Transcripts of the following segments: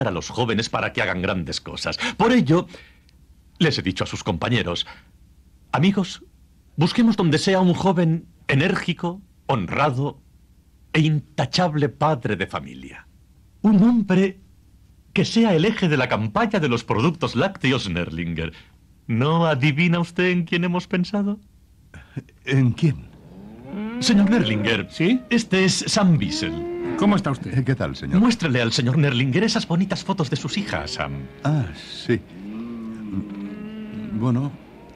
a los jóvenes para que hagan grandes cosas. Por ello, les he dicho a sus compañeros, amigos, busquemos donde sea un joven enérgico, honrado e intachable padre de familia. Un hombre que sea el eje de la campaña de los productos lácteos Nerlinger. ¿No adivina usted en quién hemos pensado? ¿En quién? Señor Nerlinger. ¿Sí? Este es Sam Wiesel. ¿Cómo está usted? ¿Qué tal, señor? Muéstrele al señor Nerlinger esas bonitas fotos de sus hijas, Sam. Ah, sí. Bueno,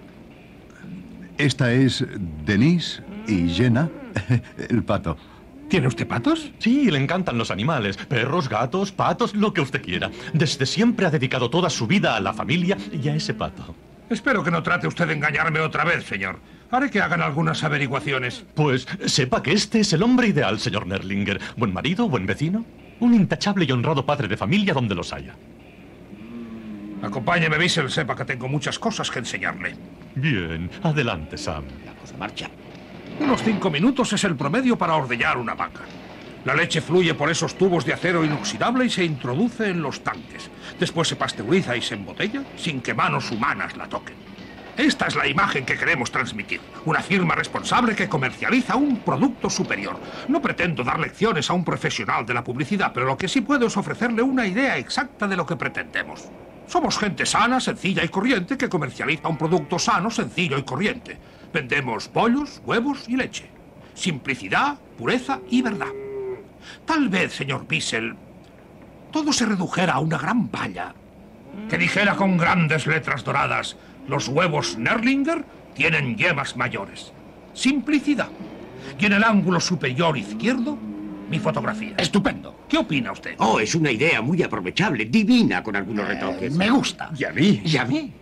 esta es Denise y Jenna, el pato. ¿Tiene usted patos? Sí, le encantan los animales. Perros, gatos, patos, lo que usted quiera. Desde siempre ha dedicado toda su vida a la familia y a ese pato. Espero que no trate usted de engañarme otra vez, señor. Haré que hagan algunas averiguaciones. Pues sepa que este es el hombre ideal, señor Nerlinger. Buen marido, buen vecino. Un intachable y honrado padre de familia donde los haya. Acompáñeme, Wiesel. Sepa que tengo muchas cosas que enseñarle. Bien, adelante, Sam. Vamos, marcha. Unos 5 minutos es el promedio para ordeñar una vaca. La leche fluye por esos tubos de acero inoxidable y se introduce en los tanques. Después se pasteuriza y se embotella sin que manos humanas la toquen. Esta es la imagen que queremos transmitir. Una firma responsable que comercializa un producto superior. No pretendo dar lecciones a un profesional de la publicidad, pero lo que sí puedo es ofrecerle una idea exacta de lo que pretendemos. Somos gente sana, sencilla y corriente que comercializa un producto sano, sencillo y corriente. Vendemos pollos, huevos y leche. Simplicidad, pureza y verdad. Tal vez, señor Wiesel, todo se redujera a una gran valla que dijera con grandes letras doradas: los huevos Nerlinger tienen yemas mayores. Simplicidad. Y en el ángulo superior izquierdo, mi fotografía. Estupendo. ¿Qué opina usted? Oh, es una idea muy aprovechable, divina con algunos retoques. Me gusta. ¿Y a mí? ¿Y a mí?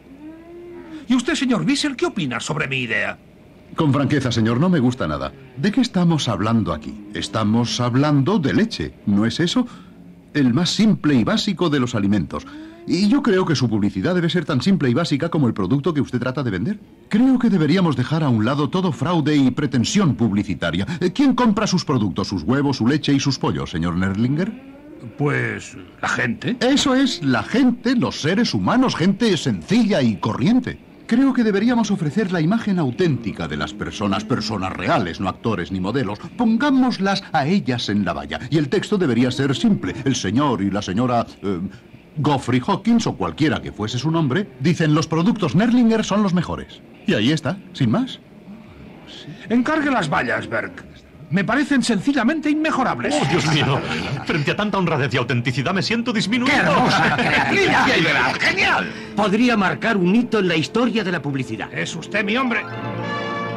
¿Y usted, señor Wiesel, qué opina sobre mi idea? Con franqueza, señor, no me gusta nada. ¿De qué estamos hablando aquí? Estamos hablando de leche, ¿no es eso? El más simple y básico de los alimentos. Y yo creo que su publicidad debe ser tan simple y básica como el producto que usted trata de vender. Creo que deberíamos dejar a un lado todo fraude y pretensión publicitaria. ¿Quién compra sus productos, sus huevos, su leche y sus pollos, señor Nerlinger? Pues la gente. Eso es, la gente, los seres humanos, gente sencilla y corriente. Creo que deberíamos ofrecer la imagen auténtica de las personas, personas reales, no actores ni modelos. Pongámoslas a ellas en la valla. Y el texto debería ser simple. El señor y la señora Geoffrey Hawkins, o cualquiera que fuese su nombre, dicen: los productos Nerlinger son los mejores. Y ahí está, sin más. Encargue las vallas, Berg. Me parecen sencillamente inmejorables. ¡Oh, Dios mío! Frente a tanta honradez y autenticidad me siento disminuido. ¡Qué hermosa creatividad! ¡Genial! Podría marcar un hito en la historia de la publicidad. Es usted mi hombre.